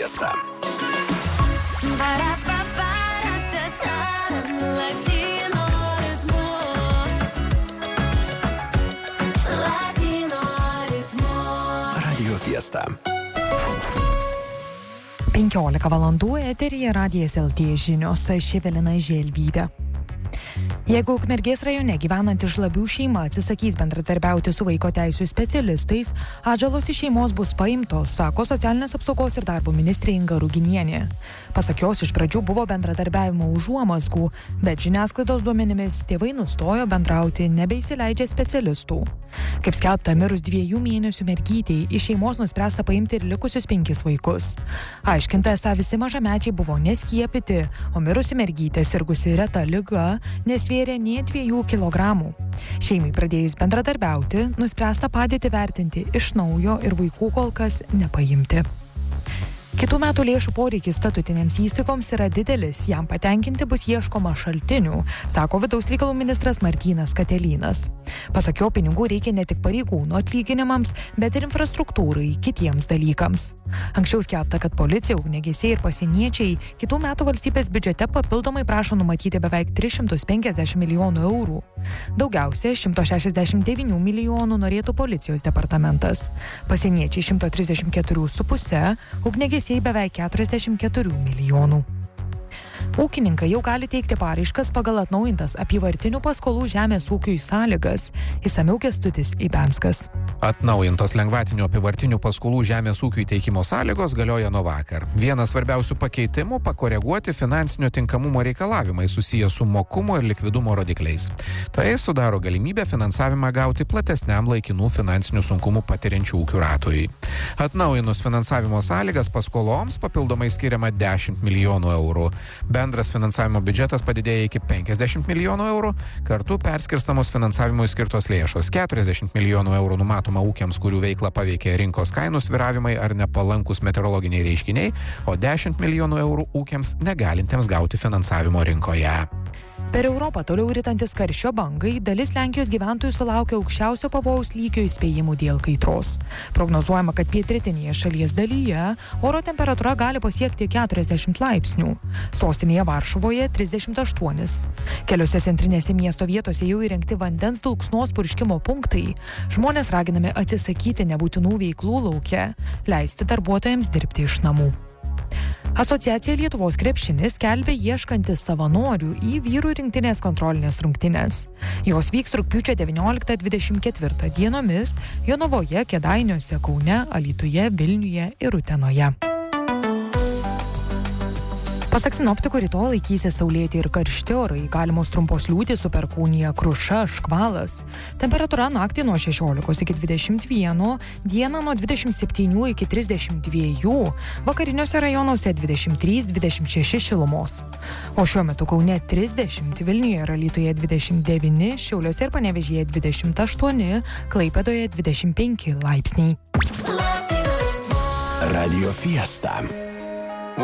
Fiesta. Radio Fiesta. 15 valandų eteryje Radijas LT žinios, aš Evelina Želvytė. Jeigu Ukmergės rajone gyvenanti Žlabių šeima atsisakys bendradarbiauti su vaiko teisių specialistais, atžalos iš šeimos bus paimtos, sako socialinės apsaugos ir darbo ministrė Inga Ruginienė. Pasak jos, iš pradžių buvo bendradarbiavimo užuomazgų, bet žiniasklaidos duomenimis tėvai nustojo bendrauti, nebeįsileidžia specialistų. Kaip skelbta, mirus 2 mėnesių mergytei, iš šeimos nuspręsta paimti ir likusius 5 vaikus. Aiškinta, esą visi mažamečiai buvo neskiepyti, o mirusi mergytė sirgusi reta liga, nesvėrė nė 2 kilogramų. Šeimai pradėjus bendradarbiauti, nuspręsta padėtį vertinti iš naujo ir vaikų kol kas nepaimti. Kitų metų lėšų poreikis statutinėms įstaigoms yra didelis, jam patenkinti bus ieškoma šaltinių, sako vidaus reikalų ministras Martynas Katelynas. Pasak jo, pinigų reikia ne tik pareigūnų atlyginimams, bet ir infrastruktūrai, kitiems dalykams. Anksčiau skelbta, kad policija, ugniagesiai ir pasieniečiai kitų metų valstybės biudžete papildomai prašo numatyti beveik 350 milijonų eurų. Daugiausia 169 milijonų norėtų policijos departamentas. Pasieniečiai 134,5, ugniagesiai beveik 44 milijonų. Ūkininkai jau gali teikti paraiškas pagal atnaujintas apyvartinių paskolų žemės ūkiui sąlygas. Išsamiau Kęstutis Ibenskas. Atnaujintos lengvatinių apyvartinių paskolų žemės ūkiui teikimo sąlygos galioja nuo vakar. Vienas svarbiausių pakeitimų – pakoreguoti finansinio tinkamumo reikalavimai susiję su mokumo ir likvidumo rodikliais. Tai sudaro galimybę finansavimą gauti platesniam laikinų finansinių sunkumų patiriančių ūkių ratui. Atnaujinus finansavimo sąlygas paskoloms papildomai skiriama 10 milijonų eurų. Bendras finansavimo biudžetas padidėja iki 50 milijonų eurų, kartu perskirstamos finansavimui skirtos lėšos 40 milijonų eurų numatoma ūkiams, kurių veiklą paveikė rinkos kainų svyravimai ar nepalankus meteorologiniai reiškiniai, o 10 milijonų eurų ūkiams negalintiems gauti finansavimo rinkoje. Per Europą toliau ritantis karščio bangai, dalis Lenkijos gyventojų sulaukia aukščiausio pavojaus lygio įspėjimų dėl kaitros. Prognozuojama, kad pietrytinėje šalies dalyje oro temperatūra gali pasiekti 40 laipsnių, sostinėje Varšuvoje 38. Keliose centrinėse miesto vietose jau įrengti vandens dulksnos purškimo punktai. Žmonės raginami atsisakyti nebūtinų veiklų lauke, leisti darbuotojams dirbti iš namų. Asociacija Lietuvos krepšinis skelbia ieškantis savanorių į vyrų rinktinės kontrolinės rungtynes. Jos vyks rugpjūčio 19-24 dienomis Jonavoje, Kėdainiuose, Kaune, Alytuje, Vilniuje ir Utenoje. Pasak sinoptikų, rytoj laikysis saulėti ir karšti orai, galimos trumpos liūtys su perkūnija, kruša, škvalas. Temperatūra naktį nuo 16 iki 21, dieną nuo 27 iki 32, vakariniuose rajonuose 23-26 šilumos. O šiuo metu Kaune 30, Vilniuje ir Alytuje 29, Šiauliuose ir Panevėžyje 28, Klaipėdoje 25 laipsniai. Radio Fiesta.